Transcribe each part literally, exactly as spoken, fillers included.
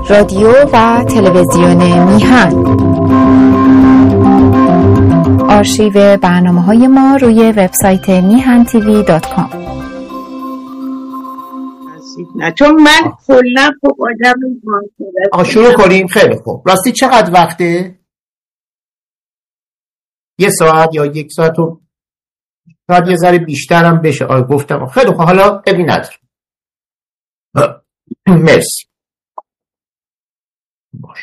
رادیو و تلویزیون میهن. آرشیو برنامه‌های ما روی وبسایت میهن تیوی دات کام. نه چون من کلا خب آدم آقا شروع کنیم. خیلی خوب. راستی چقدر وقته؟ یه ساعت یا یک ساعت و شاید یه ذره بیشترم بشه. آره گفتم خیلی خوب. حالا ابی نداره. مرسی. باش.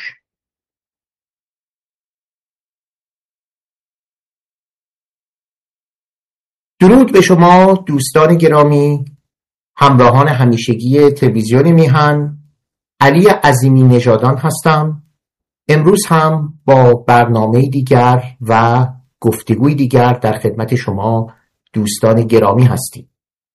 درود به شما دوستان گرامی، همراهان همیشگی تلویزیون میهن. علی عظیمی نژادان هستم. امروز هم با برنامه دیگر و گفتگوی دیگر در خدمت شما دوستان گرامی هستیم.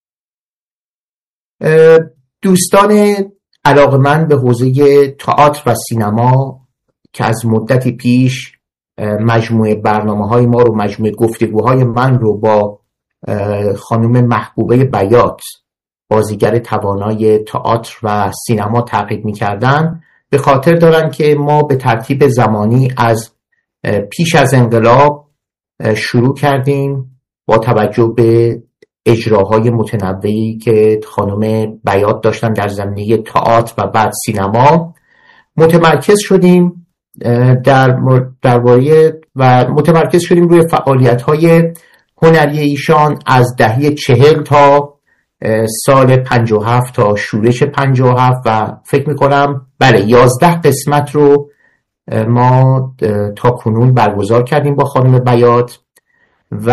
دوستان علاقه‌مند به حوزه تئاتر و سینما که از مدتی پیش مجموعه برنامه‌های ما رو، مجموعه گفتگوهای من رو با خانم محبوبه بیات، بازیگر توانای تئاتر و سینما تعقیب می‌کردن، به خاطر دارن که ما به ترتیب زمانی از پیش از انقلاب شروع کردیم با توجه به اجراهای متنوعی که خانم بیات داشتن در زمینه تئاتر و بعد سینما. متمرکز شدیم در درباره و متمرکز شدیم روی فعالیت‌های هنری ایشان از دهه چهل تا سال پنجاه و هفت تا شورش پنجاه و هفت و فکر میکنم بله یازده قسمت رو ما تا کنون برگزار کردیم با خانم بیات و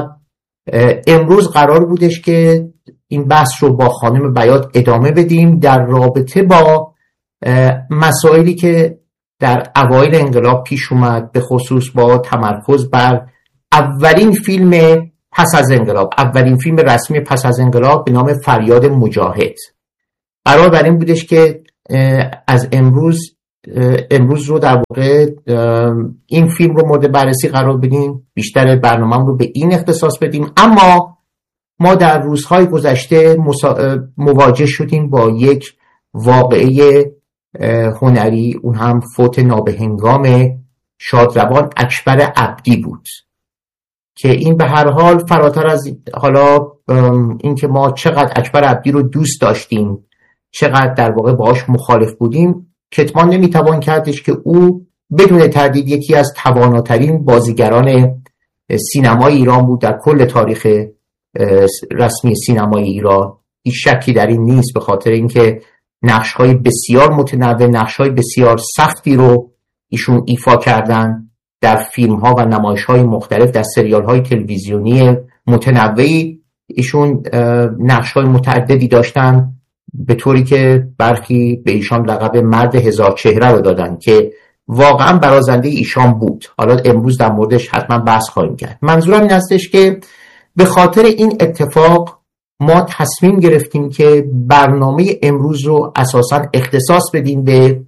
امروز قرار بودش که این بحث رو با خانم بیات ادامه بدیم در رابطه با مسائلی که در اوایل انقلاب پیش اومد، به خصوص با تمرکز بر اولین فیلم پس از انقلاب، اولین فیلم رسمی پس از انقلاب به نام فریاد مجاهد. قرار بر این بودش که از امروز امروز رو در واقع این فیلم رو مورد بررسی قرار بدیم، بیشتر برنامه رو به این اختصاص بدیم. اما ما در روزهای گذشته مواجه شدیم با یک واقعه هنری، اون هم فوت نابهنگام شادروان اکبر عبدی بود که این به هر حال فراتر از حالا این که ما چقدر اکبر عبدی رو دوست داشتیم، چقدر در واقع باهاش مخالف بودیم، کتمان نمیتوان کردش که او بدون تردید یکی از تواناترین بازیگران سینمای ایران بود در کل تاریخ رسمی سینمای ایران. هیچ شکی در این نیست، به خاطر اینکه نقش‌های بسیار متنوع، نقش‌های بسیار سختی رو ایشون ایفا کردن در فیلم‌ها و نمایش‌های مختلف، در سریال‌های تلویزیونی متنوعی. ایشون نقش‌های متعددی داشتن، به طوری که برخی به ایشان لقب مرد هزار چهره رو دادن که واقعا برازنده ایشان بود. حالا امروز در موردش حتما بحث خواهیم کرد. منظورم این هستش که به خاطر این اتفاق ما تصمیم گرفتیم که برنامه امروز رو اساساً اختصاص بدیم به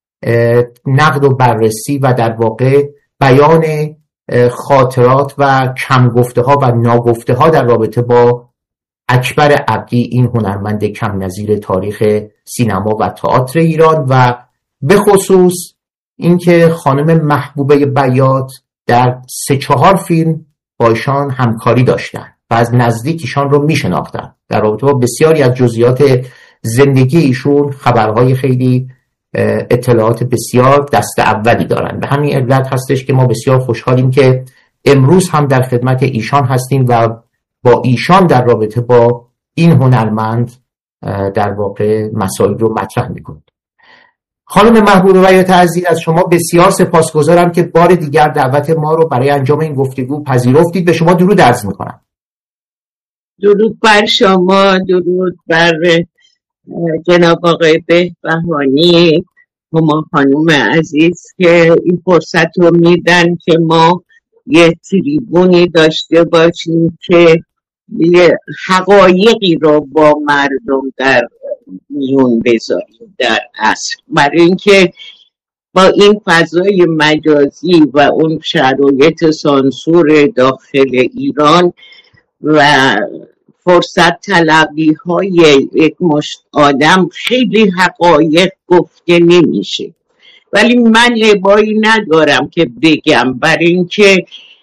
نقد و بررسی و در واقع بیان خاطرات و کم گفته ها و ناگفته ها در رابطه با اکبر عبدی، این هنرمند کم نظیر تاریخ سینما و تئاتر ایران، و به خصوص اینکه خانم محبوبه بیات در سه چهار فیلم با ایشان همکاری داشتن و از نزدیک ایشان رو میشناختن. در رابطه با بسیاری از جزئیات زندگی ایشون خبرهای خیلی اطلاعات بسیار دست اولی دارن. به همین علت هستش که ما بسیار خوشحالیم که امروز هم در خدمت ایشان هستیم و با ایشان در رابطه با این هنرمند در واقع مسائل رو مطرح میکنیم. خانم محبوبه بیات عزیز، از شما بسیار سپاسگزارم که بار دیگر دعوت ما رو برای انجام این گفتگو پذیرفتید. به شما درود عرض میکنم. درود بر شما، درود بر جناب آقای بهبهانی، شما خانم عزیز که این فرصت رو میدن که ما یه تریبونی داشته باشیم که یه حقایقی رو با مردم در میون بذاریم در اصل. برای اینکه با این فضای مجازی و اون شرایط سانسور داخل ایران و فرصت طلبی های یک مشت آدم خیلی حقایق گفته نمیشه، ولی من ابایی ندارم که بگم، برای اینکه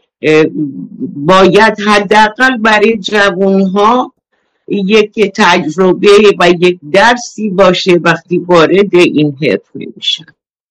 باید حداقل برای جوانها یک تجربه و یک درسی باشه وقتی وارد این حرفه میشن.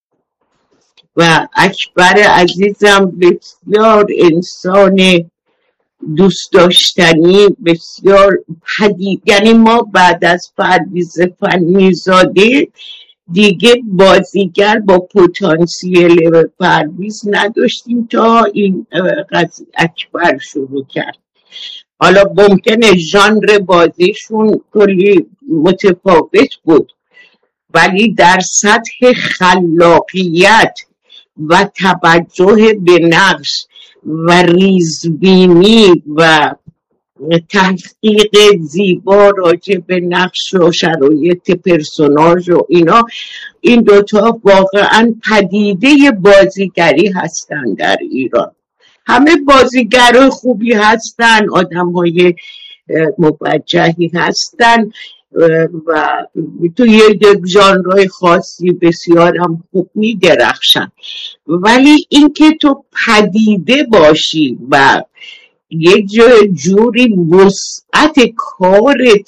و اکبر عزیزم بسیار انسان دوست داشتنی، بسیار پدید، یعنی ما بعد از پرویز فنیزاده دیگه بازیگر با پتانسیل پرویز نداشتیم تا این قضیه اکبر شروع کرد. حالا ممکنه ژانر بازیشون کلی متفاوت بود، ولی در سطح خلاقیت و توجه به نقش و ریزبینی و تحقیق زیبا راجع به نقش و شرایط پرسوناژ و اینا، این دوتا واقعا پدیده بازیگری هستن در ایران. همه بازیگر خوبی هستن، آدم های موجهی هستن و توی یک ژانر خاصی بسیار هم خوب می درخشن، ولی اینکه تو پدیده باشی و یک جوری وسعت کارت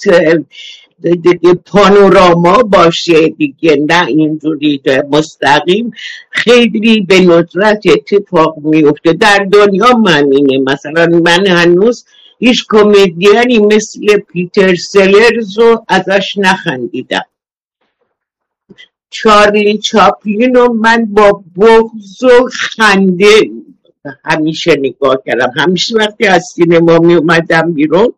پانوراما باشه دیگه، نه اینجوری مستقیم، خیلی به ندرت اتفاق میفته در دنیا. من اینه مثلا من هنوز هیچ کمدیانی مثل پیتر سلرز رو ازش نخندیدم. چارلی چاپلین رو من با بغض و خنده همیشه نگاه کردم. همیشه وقتی از سینما می اومدم بیرون،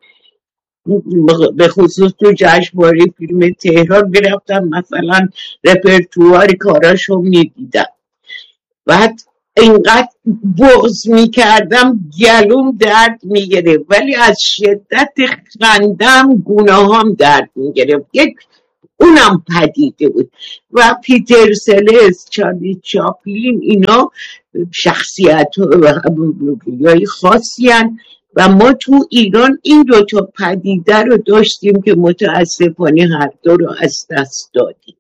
به خصوص تو جشنواره فیلم تهران میرفتم مثلا رپرتوار کاراشو میدیدم، بعد اینقدر بغض میکردم گلوم درد میگرفت، ولی از شدت خندم گونه هم درد میگرفت. یک اونم پدیده بود. و پیتر سلرز، چارلی چاپلین، اینا شخصیت های خاصی هن و ما تو ایران این دوتا پدیده رو داشتیم که متاسفانه هر دو رو از دست دادیم.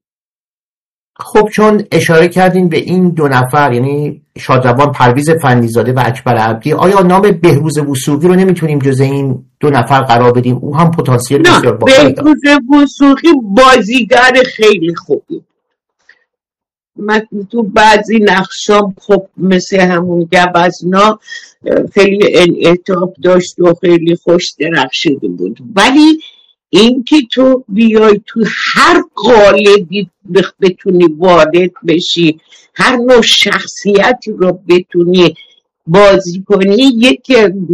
خب چون اشاره کردین به این دو نفر، یعنی شادروان پرویز فنیزاده و اکبر عبدی، آیا نام بهروز وثوقی رو نمیتونیم جز این دو نفر قرار بدیم؟ او هم پتانسیل بسیار بالایی داره. بهروز وثوقی بازیگر خیلی خوبی، من تو بعضی نقشام خب مثل همون گوزنا خیلی انعطاف داشت و خیلی خوش درخشیده بود، ولی این که تو بیای تو هر قالبی بتونی وارد بشی، هر نوع شخصیتی رو بتونی بازی کنی، یک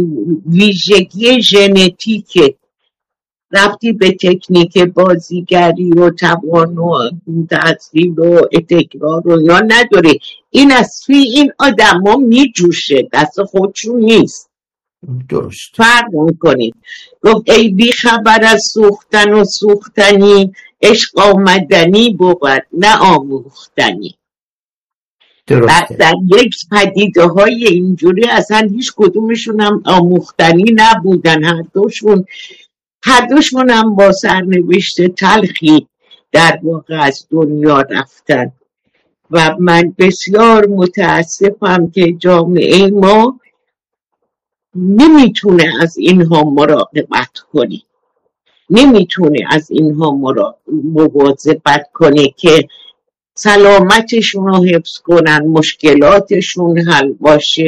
ویژگی ژنتیکه، ربطی به تکنیک بازیگری و توان و تحصیل و تکرار و اینا نداره. این از توی این آدم ها می جوشه، دست خودشون نیست. درست فرق میکنید. گفت ای بی خبر از سوختن و سوختنی، عشق آمدنی بود نه آموختنی. درسته. در یک پدیده های اینجوری اصلا هیچ کدومشون هم آموختنی نبودن، هر دوشون هر دوشون هم با سرنوشت تلخی در واقع از دنیا رفتن. و من بسیار متاسفم که جامعه ما نمیتونه از اینها مراقبت کنه، نمیتونه از اینها مواظبت کنه که سلامتشون رو حفظ کنن، مشکلاتشون حل باشه،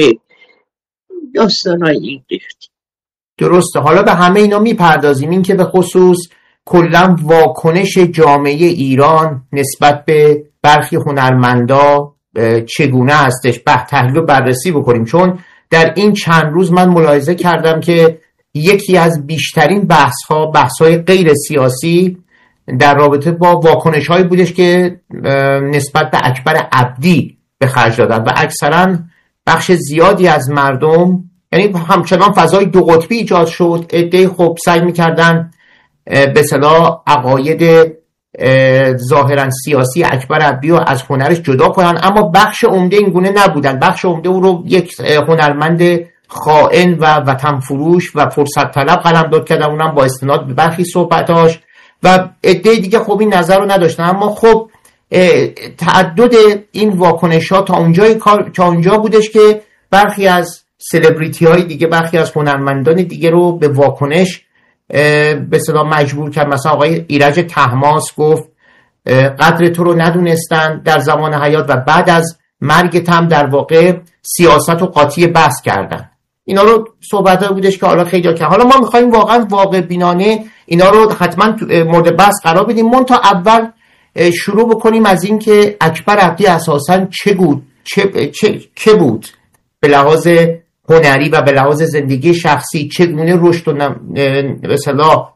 داستانای این قسمت. درسته. حالا به همه اینا میپردازیم، این که به خصوص کلا واکنش جامعه ایران نسبت به برخی هنرمندا چگونه هستش، به تحلیل و بررسی بکنیم. چون در این چند روز من ملاحظه کردم که یکی از بیشترین بحث ها بحث های غیر سیاسی در رابطه با واکنش هایی بودش که نسبت به اکبر عبدی به خرج دادن و اکثرا بخش زیادی از مردم، یعنی همچنان فضای دو قطبی ایجاد شد. عده‌ای خب سعی می‌کردن به اصطلاح عقاید ظاهرا سیاسی اکبر عبدی رو از هنرش جدا کنن، اما بخش عمده این گونه نبودن. بخش عمده او رو یک هنرمند خائن و وطن فروش و فرصت طلب قلمداد کردن، اونم با استناد به برخی صحبتاش، و عده دیگه خب این نظر رو نداشتن. اما خب تعدد این واکنش ها تا اونجای کار تا اونجا بودش که برخی از سلبریتی های دیگه، برخی از هنرمندان دیگه رو به واکنش به اصطلاح مجبور کرد. مثلا آقای ایرج طهماسب گفت قدر تو رو ندونستن در زمان حیات و بعد از مرگت هم در واقع سیاست و قاطی بحث کردن. اینا رو صحبت ها بودش که حالا خیلی ها که حالا ما میخواییم واقعا واقع بینانه اینا رو حتما مورد بحث قرار بدیم. من تا اول شروع بکنیم از این که اکبر عبدی اساساً چه بود چه چه که بود به لحاظ هنری و به لحاظ زندگی شخصی، چگونه رشد و به اصطلاح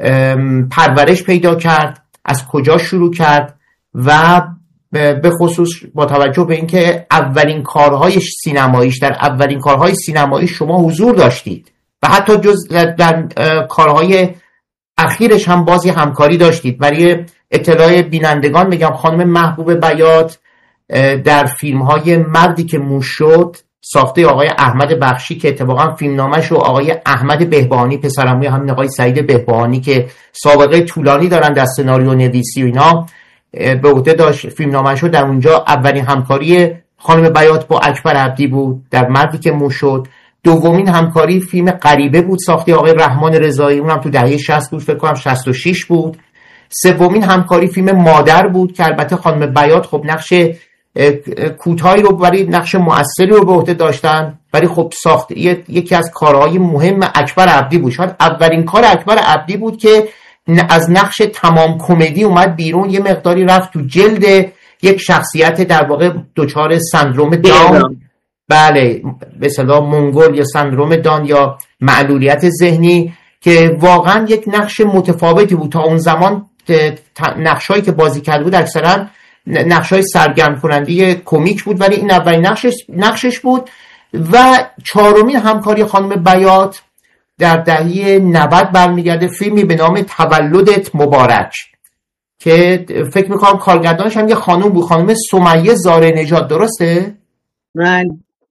پرورش پیدا کرد، از کجا شروع کرد و به خصوص با توجه به اینکه اولین کارهای سینماییش در اولین کارهای سینمایی شما حضور داشتید و حتی جز در کارهای اخیرش هم بازی همکاری داشتید. برای اطلاع بینندگان میگم خانم محبوب بیات در فیلم‌های مردی که موش شد ساخته آقای احمد بخشی که اتفاقا فیلمنامه‌شو آقای احمد بهبهانی پسرعموی همین آقای سعید بهبهانی که سابقه طولانی دارن در سناریو نویسی و اینا به عهده داشت، فیلمنامه‌شو در اونجا اولین همکاری خانم بیات با اکبر عبدی بود در مردی که موش شد. دومین همکاری فیلم غریبه بود ساخته آقای رحمان رضایی، اونم تو دهه شصت بود، فکر کنم شصت و شش بود. سومین همکاری فیلم مادر بود که البته خانم بیات خب نقش کوتاهی رو برای نقش مؤثری رو به عهده داشتن، ولی خب ساخت یکی از کارهای مهم اکبر عبدی بود. شاید اولین کار اکبر عبدی بود که از نقش تمام کمدی اومد بیرون، یه مقداری رفت تو جلد یک شخصیت در واقع دچار سندروم داون، بله به اصطلاح منگول یا سندروم داون یا معلولیت ذهنی، که واقعا یک نقش متفاوتی بود. تا اون زمان نقشایی که بازی کرده بود اکثرا نقشای سرگرم کننده کمیک بود، ولی این اولین نقشش نقشش بود. و چهارمین همکاری خانم بیات در دهه نود برمیگرده، فیلمی به نام تولدت مبارک که فکر میکنم کارگردانش هم یه خانم بود، خانم سمیه زاره نژاد، درسته؟ من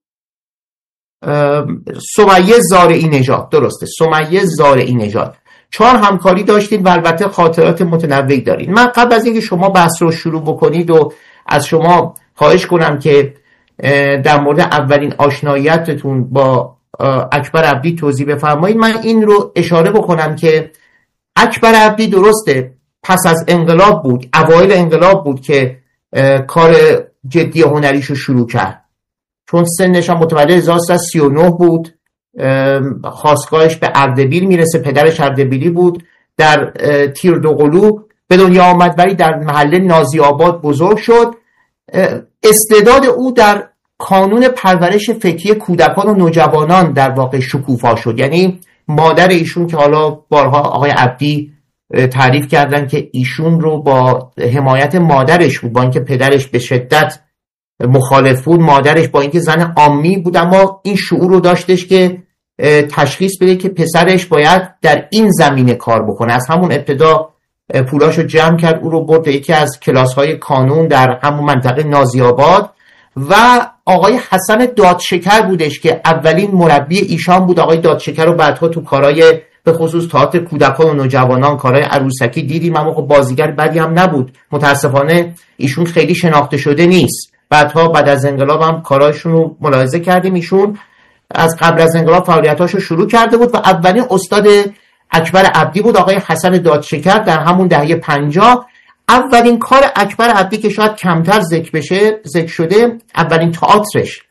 سمیه زاره نژاد، درسته، سمیه زاره نژاد. چهار همکاری داشتید و البته خاطرات متنوعی دارید. من قبل از اینکه شما بحث رو شروع بکنید و از شما خواهش کنم که در مورد اولین آشناییتتون با اکبر عبدی توضیح بفرمایید، من این رو اشاره بکنم که اکبر عبدی درسته پس از انقلاب بود، اوایل انقلاب بود که کار جدی هنریشو شروع کرد، چون سنش هم متولد هزار و سیصد و سی و نه بود، خاستگاهش به اردبیل میرسه، پدرش اردبیلی بود، در تیر دوقلو به دنیا آمد ولی در محله نازی آباد بزرگ شد. استعداد او در کانون پرورش فکری کودکان و نوجوانان در واقع شکوفا شد. یعنی مادر ایشون که حالا بارها آقای عبدی تعریف کردن که ایشون رو با حمایت مادرش بود، با اینکه پدرش به شدت مخالف بود، مادرش با اینکه زن عامی بود اما این شعور رو داشتش که تشخیص بده که پسرش باید در این زمینه کار بکنه. از همون ابتدا پولاشو جمع کرد، او رو برد یکی از کلاس‌های کانون در همون منطقه نازی آباد و آقای حسن دادشکر بودش که اولین مربی ایشان بود. آقای دادشکر رو بعدها تو کارهای به خصوص تئاتر کودکان و نوجوانان، کارهای عروسکی دیدیم، اما خب بازیگر بدی هم نبود. متاسفانه ایشون خیلی شناخته شده نیست. بعدها بعد از انقلاب هم کارهاشون رو ملاحظه کردیم. ایشون از قبل از انقلاب فعالیتاشو شروع کرده بود و اولین استاد اکبر عبدی بود آقای حسن دادشکر در همون دهه پنجاه. اولین کار اکبر عبدی که شاید کمتر ذکر بشه ذکر شده، اولین تئاترش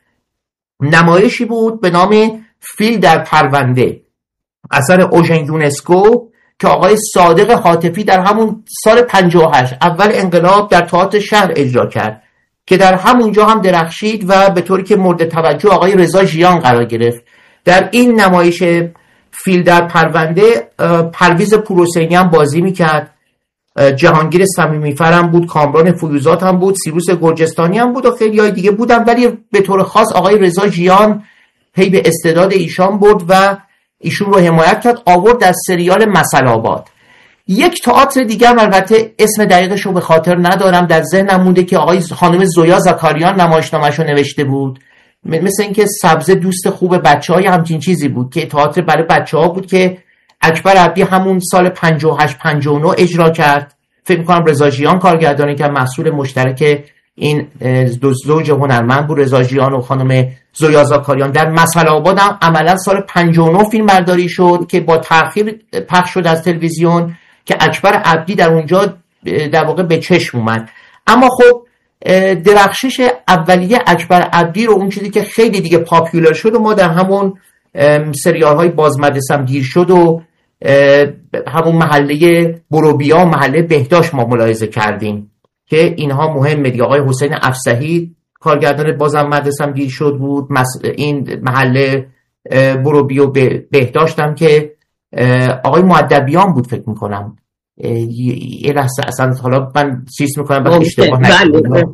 نمایشی بود به نام فیل در پرونده، اثر اوژن یونسکو که آقای صادق حاتفی در همون سال پنجاه و هشت اول انقلاب در تئاتر شهر اجرا کرد که در همونجا هم درخشید و به طوری که مورد توجه آقای رضا ژیان قرار گرفت. در این نمایش فیل در پرونده پرویز پورحسینی هم بازی میکرد، جهانگیر صمیمیفر هم بود، کامران فیروزات هم بود، سیروس گرجستانی هم بود و خیلی های دیگه بودن، ولی به طور خاص آقای رضا ژیان پی به استعداد ایشان برد و ایشون رو حمایت کرد، آورد در سریال مثل آباد. یک تئاتر دیگه هم البته اسم دقیقش رو به خاطر ندارم، در ذهنم مونده که آقای خانم زویا زکاریان نمایشنامه‌شو نوشته بود مثل اینکه سبزه دوست خوب بچه های همچین چیزی بود که تئاتر برای بچه ها بود که اکبر عبدی همون سال پنجاه و هشت پنجاه و نه اجرا کرد. فکر می‌کنم رضا ژیان کارگردانی که محصول مشترک این دو زوج هنرمند بود، رضا ژیان و خانم زویا زاکاریان. در مسئله آباد هم عملا سال پنجاه و نه فیلم برداری شد که با تأخیر پخش شد از تلویزیون که اکبر عبدی در اونجا در واقع به چشم اومد. اما خب درخشش اولیه اکبر عبدی رو، اون چیزی که خیلی دیگه پاپیولر شد و ما در همون سریال های باز مدرسم گیر شد و همون محله بروبیا و محله بهداشت ما ملاحظه کردیم که اینها مهمه دیگه. آقای حسین افصحی کارگردان بازم مدرسم گیر شد بود. این محله بروبیا و بهداشت هم که آقای مؤدبیان بود فکر میکنم. یه لحظه اصلا حالا من چیز میکنم بعد اشتباه نکنم.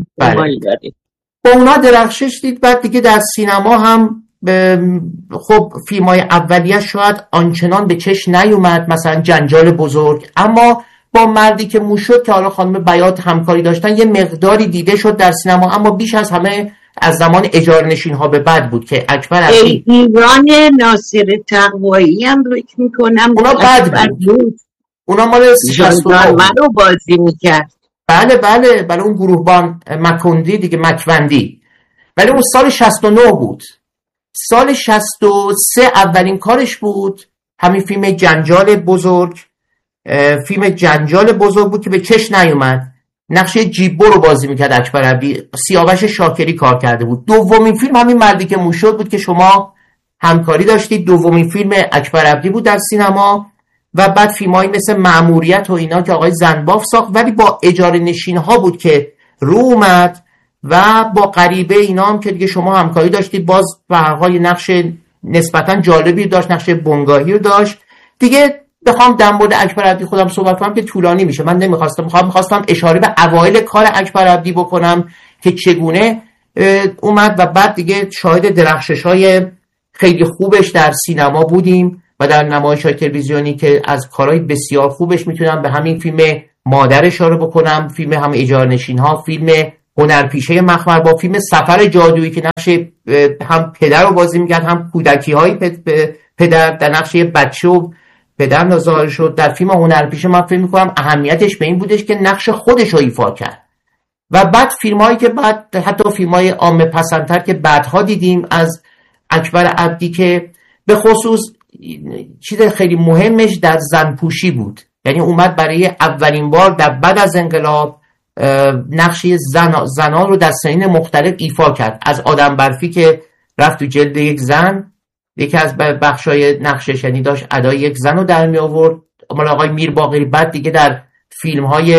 با اونا درخشش دید. بعد دیگه در سینما هم خب فیلمای اولیه شاید آنچنان به چشم نیومد، مثلا جنجال بزرگ، اما با مردی که مو شد که حالا خانم بیات همکاری داشتن یه مقداری دیده شد در سینما، اما بیش از همه از زمان اجاره نشین ها به بعد بود که اکبر عبدی ایران ناصر تقوایی هم رو میکنم اونا بعد بود. اونا مال شصت و نه رو بازی میکرد. بله بله بله اون گروهبان مکندی دیگه، مکوندی. ولی اون سال شصت و نه بود. سال شصت و سه اولین کارش بود، همین فیلم جنجال بزرگ. فیلم جنجال بزرگ بود که به چشم نیومد. نقش جیبو رو بازی میکرد اکبر عبدی، سیاوش شاکری کار کرده بود. دومین فیلم همین مردی که مو شد بود که شما همکاری داشتید. دومین فیلم اکبر عبدی بود در سینما. و بعد فیلمایی مثل مأموریت و اینا که آقای زنباف ساخت، ولی با اجاره نشین ها بود که رو اومد. و با غریبه اینا هم که دیگه شما همکاری داشتید، باز به هر حال نقش نسبتا جالبی داشت، نقش بنگاهی رو داشت. دیگه بخوام در مورد اکبر عبدی خودم صحبت کنم که طولانی میشه، من نمیخواستم میخوام میخواستم اشاره به اوایل کار اکبر عبدی بکنم که چگونه اومد و بعد دیگه شاهد درخشش‌های خیلی خوبش در سینما بودیم و در نمایش‌های تلویزیونی که از کارهای بسیار خوبش میتونم به همین فیلم مادر اشاره بکنم، فیلم هم اجاره نشین ها، فیلم هنرپیشه مخمر، با فیلم سفر جادویی که نقش هم پدر رو بازی میکرد، هم کودکی های پدر در نقش بچه و پدر ظاهر شد. در فیلم هنرپیشه من فکر میکنم اهمیتش به این بودش که نقش خودش رو ایفا کرد. و بعد فیلم هایی که بعد حتی فیلم های عامه پسندتر که بعدها دیدیم از اکبر عبدی که به خصوص چیز خیلی مهمش در زنپوشی بود، یعنی اومد برای اولین بار در بعد از انقلاب نقشی زن زنان رو در سنین مختلف ایفا کرد. از آدم برفی که رفت تو جلد یک زن، یکی از بخشای نقشش یعنی داشت ادای یک زن رو در می آورد، مال آقای میر باقری. بعد دیگه در فیلم های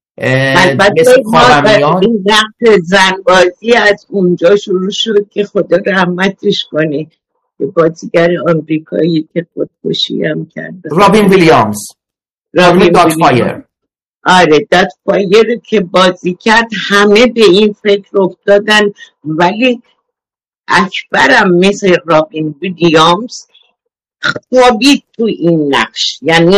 مثل خاورمیان این نقش زنبازی از اونجا شروع شد که خدا رحمتش کنه، که بازیگر آمریکایی که خودکشی هم کرد، رابین ویلیامز، رابین داتفایر. آره داتفایر که بازی کرد، همه به این فکر افتادن. ولی اکبرم مثل رابین ویلیامز خوابید تو این نقش، یعنی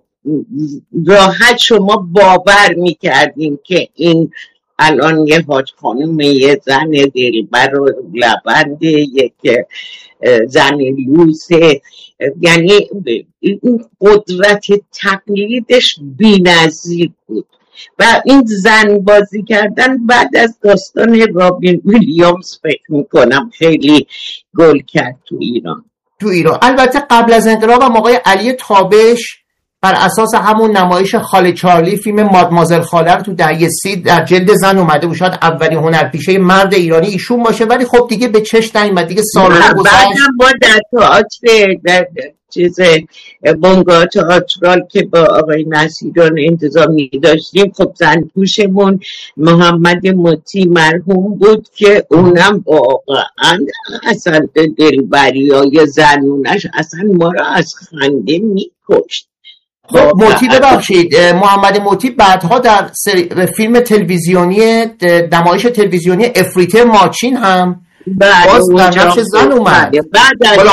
راحت شما باور میکردیم که این الان یه حاج خانوم، یه زن دلبر و لبنده، یک زن لوسه، یعنی این قدرت تقلیدش بی‌نظیر بود. و این زن بازی کردن بعد از داستان رابین ویلیامز فکر میکنم خیلی گل کرد تو ایران. تو ایران البته قبل از انقلاب هم آقای علی تابش بر اساس همون نمایش خاله چارلی فیلم مادمازل خاله تو دهه سی در جلد زن اومده بود. شاید اولین هنرپیشه مرد ایرانی ایشون باشه، ولی خب دیگه به چشم نیومد دیگه. سالها گذشت. بعدم با در تئاتر در چیز بنگاه تئاترال که با آقای نصیران انتظامی داشتیم، خب زن پوشمون محمد مطیع مرحوم بود که اونم واقعا اصلا دلبریای زنونش اصلا ما را از خنده میکشت. خب مطیع ببخشید محمد مطیع بعدها در فیلم تلویزیونی نمایش تلویزیونی افریته ماچین هم باز در نقش زن اومد. بعد از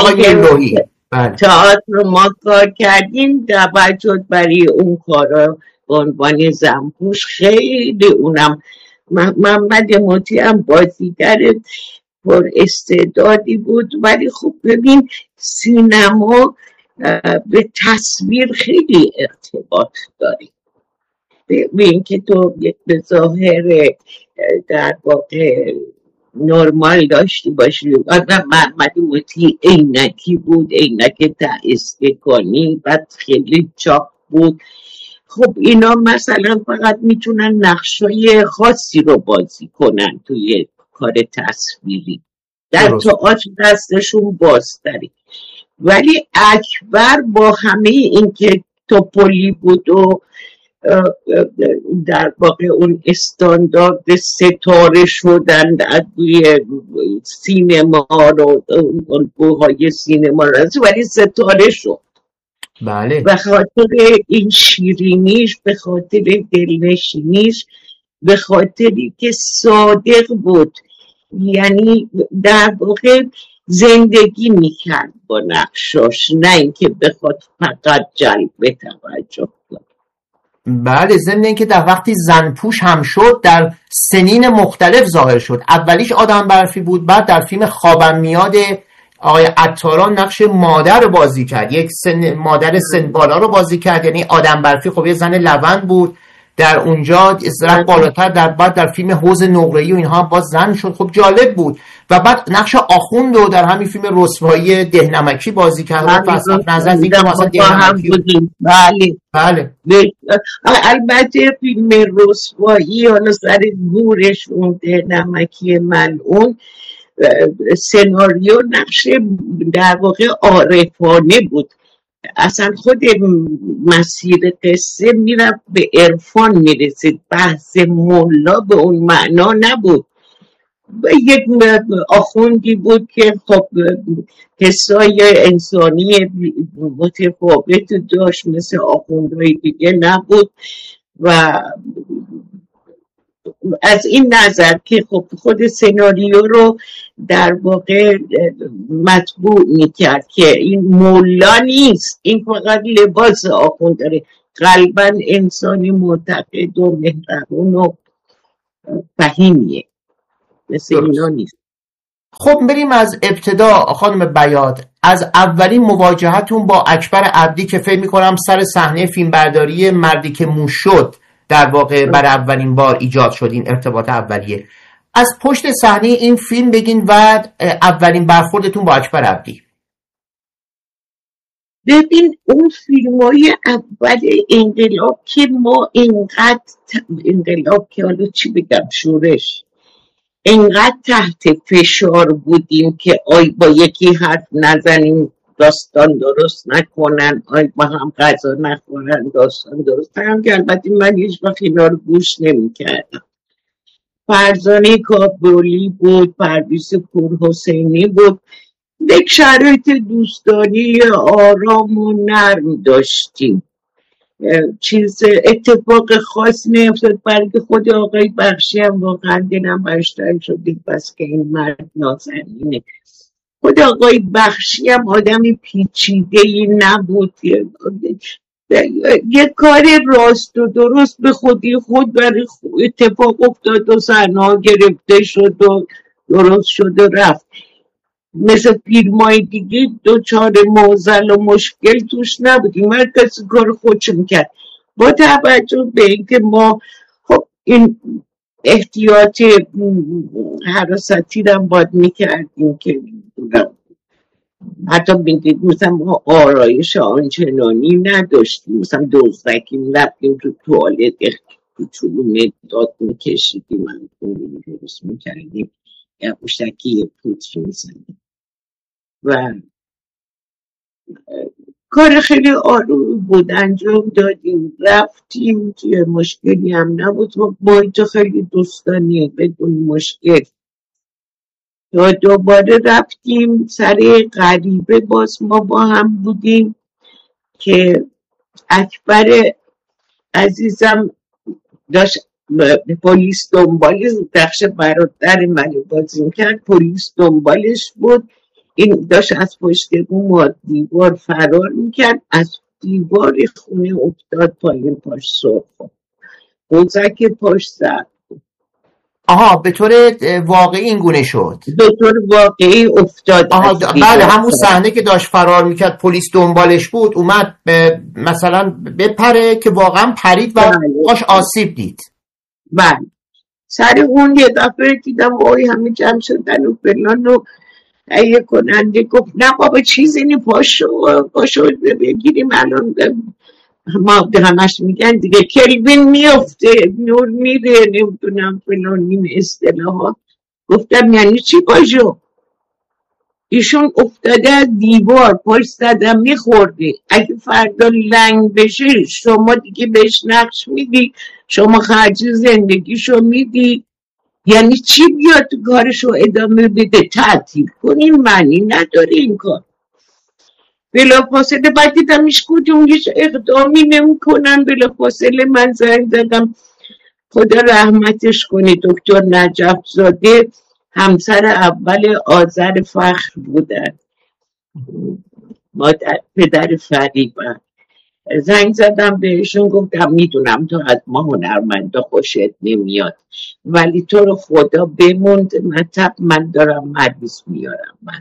تئاتر رو ما کار کردیم، دعوت شد برای اون کارا به عنوان زنپوش. خیلی اونم محمد مطیع هم بازیگر پر استعدادی بود. ولی خب ببین سینما به تصویر خیلی ارتباط داره. ببین که تو به ظاهر در واقع نرمال داشتی باشی. آدم محمد موتی عینکی بود، عینک تا استکانی، بعد خیلی چاق بود. خب اینا مثلا فقط میتونن نقشای خاصی رو بازی کنن توی کار تصویری، در تئاتر دستشون بازتری. ولی اکبر با همه این که توپلی بود و در واقع اون استاندارد ستاره شدن توی سینما رو، الگوهای سینما رو، ولی ستاره شد. بله. به خاطر این شیرینیش، به خاطر دلنشینیش، به خاطری که صادق بود، یعنی در واقع زندگی میکرد با نقشاش، نه اینکه بخواد فقط جلب توجه کنه. بله، ضمن اینکه در وقتی زنپوش هم شد در سنین مختلف ظاهر شد. اولیش آدم برفی بود، بعد در فیلم خوابم میاد آقای عطاران نقش مادر رو بازی کرد، یک سن مادر سن بالا رو بازی کرد. یعنی آدم برفی خب یه زن لوند بود، در اونجا رفت بالاتر، در بعد در فیلم حوض نقره‌ای و اینها باز زن شد. خب جالب بود. و بعد نقش آخوند رو در همین فیلم رسوایی دهنمکی بازی کرد. فلسفه نظر دیگه مثلا دهنمکی. بله بله. البته فیلم رسوایی حالا سر گورش اون دهنمکی ملعون، سناریو نقش در واقع عارفانه بود. اصلا خود مسیر قصه میرفت به عرفان میرسید، بحث ملا به اون معنا نبود. یک آخوندی بود که خب حسای انسانی متفاوت داشت، مثل آخوندهای دیگه نبود. و از این نظر که خب خود سناریو رو در واقع مطبوع میکرد که این مولا نیست، این فقط لباس آخوند داره، قلباً انسانی معتقد و مهربون و فهیمیه، مثل اینا نیست. خب بریم از ابتدا خانم بیات، از اولین مواجهتون با اکبر عبدی که فکر میکنم سر صحنه فیلمبرداری مردی که موش شد در واقع برای اولین بار ایجاد شد این ارتباط اولیه. از پشت صحنه این فیلم بگین و اولین برخوردتون با اکبر عبدی. ببین اون فیلم های اول انقلاب که ما اینقدر انقلاب که حالا چی بگم شورش اینقدر تحت فشار بودیم که آی با یکی حرف نزنیم داستان درست نکنن، آی با هم غذا نخورن داستان درست نکنن، که البته من هیچ وقت اینا رو گوش نمی کردم. فرزانه کابلی بود، پرویز پورحسینی بود، یک شرایط دوستانی آرام و نرم داشتیم. چیز اتفاق خاص نیفتاد، برای خود آقای بخشی هم واقعا دلم برش تنگ شدیم بس که این مرد نازنینه. خود آقای بخشی هم آدمی پیچیده‌ای نبود، یه کار راست و درست به خودی خود برای اتفاق افتاد و صحنه‌ها گرفته شد و درست شد و رفت. مثل فیلمای دیگه دوچار معضل و مشکل توش نبودیم، هر کسی کار خودش میکرد. با توجه به اینکه ما خب این احتیاط حراستی رو باید میکردیم که حتی بینید مثلا ما آرایش آنچنانی نداشتیم، مثلا دوزدکی رفتیم تو توالت کوچولو مداد میکشیدیم، من درست میکردیم یا پوشتکی پوتری میزنیم و کار خیلی آروم بود انجام دادیم، رفتیم توی مشکلی هم نبود و با اینجا خیلی دوستانی بدون مشکل. تا دوباره رفتیم سر غریبه، باز ما با هم بودیم که اکبر عزیزم داشت پلیس دنبالش، نقش برادر منو بازی میکرد، پلیس دنبالش بود، این داشت از پشت بوم دیوار فرار میکرد، از دیوار خونه افتاد پایین، پاش سرخ قوزک پاش زد. آها به طور واقعی این گونه شد، به طور واقعی افتاد. آها بله، همون صحنه که داشت فرار میکرد پلیس دنبالش بود، اومد به مثلا بپره که واقعا پرید و باش آسیب دید. بله سر اون یه دفعه دیدم وای همه جمع شدن و فلان و تهیه کننده گفت نه بابا چیزی نی، پاشو پاشو بگیریم الان. ما همش میگن دیگه کلوین میفته، نور میره، نمیدونم فلان این اصطلاحات. گفتم یعنی چی پاشو؟ ایشون افتاده از دیوار، پاش زدم میخورده، اگه فردا لنگ بشه شما دیگه بهش نقش میدی، شما خرج زندگیشو میدی. یعنی چی بیاد تو کارشو ادامه بده؟ تعطیل کنین، معنی نداره این کار. بلا فاصله بعد دیدم ایش کدوم هیچ اقدامی نمی کنن. بلا فاصله من زنگ زدم، خدا رحمتش کنه، دکتر نجف زاده، همسر اول آذر فخر بودن، مادر پدر فریبا. زنگ زدم بهشون گفتم میدونم تو از ما هنرمندا خوشت نمیاد، ولی تو رو خدا بموند مطب، من دارم مریض میارم. من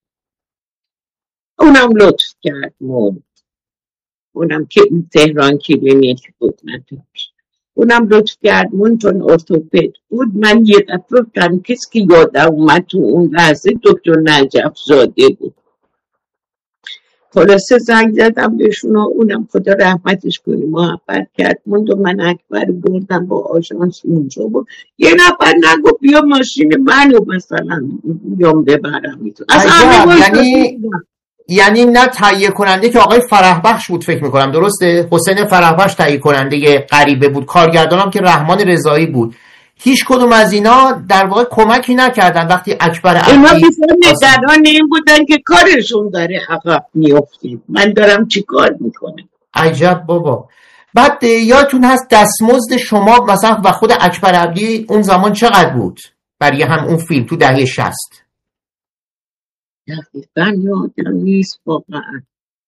اونم لطف کرد موند، اونم که تهران کلینیک بود نداشت، اونم لطف کرد موند چون ارتوپد بود. من یه دفعه کم کسی که یادم اومد تو اون لحظه دکتر نجف زاده بود. خلاصه زنگ زدم بهشون، اونم خدا رحمتش کنه محبت کرد موند و من اکبر بردم با آژانس اونجا بود. یه نفر نگو بیا ماشین منو مثلا بیام ببرم میتون. یعنی یعنی نه تهیه کننده که آقای فرحبخش بود فکر میکنم، درسته؟ حسین فرحبخش تهیه کننده غریبه بود، کارگردانم که رحمان رضایی بود. هیچ کدوم از اینا در واقع کمکی نکردن وقتی اکبر عبدی اینا بیشتر نگران این بودن که کارشون داره عقب میفته، من دارم چی کار میکنم. عجب بابا. بعد یادتون هست دستمزد شما مثلا و خود اکبر عبدی اون زمان چقدر بود برای هم اون فیلم تو دهه شصت؟ دقیقا یادم نیست واقعا،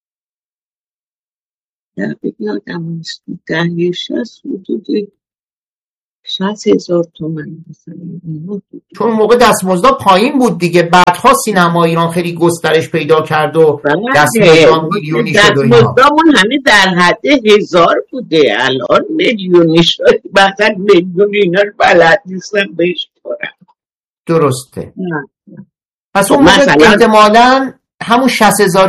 دقیقا یادم نیست. دهه شصت حدود شصت هزار تومن مثلا. چون موقع دستمزدا پایین بود دیگه، بعدها سینما ایران خیلی گسترش پیدا کرد و دستمزدا میلیونی شد و اینا. دستمزدامون همه در حد هزار بوده، الان میلیونی شد. مثلا میلیون اینا رو بلد نیستم بهش کنم. درسته. پس اون موقع احتمالاً همون شصت هزار